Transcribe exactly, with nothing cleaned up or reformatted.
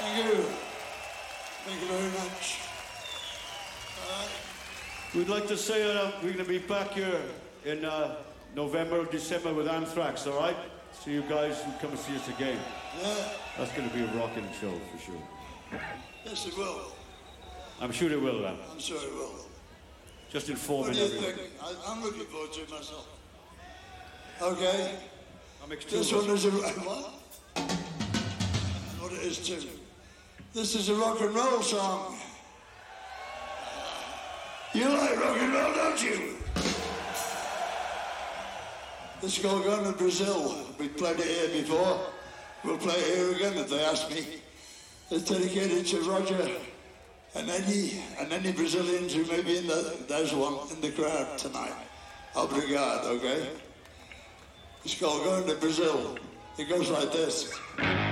Thank you. Thank you very much. Uh, We'd like to say that uh, we're going to be back here in uh, November or December with Anthrax, all right? So you guys can come and see us again. Yeah. That's going to be a rocking show for sure. Yes, it will. I'm sure it will, Ram. I'm sure it will. Just What informing do you everyone. think? I, I'm looking forward to it myself. Okay. I'll mix This two. one is a what? What it is too. This is a rock and roll song. You like rock and roll, don't you? This is called Going to Brazil. We played it here before. We'll play it here again if they ask me. It's dedicated to Roger and any and any Brazilians who may be in the there's one in the crowd tonight. Obrigado, okay? It's called Going to Brazil. It goes like this.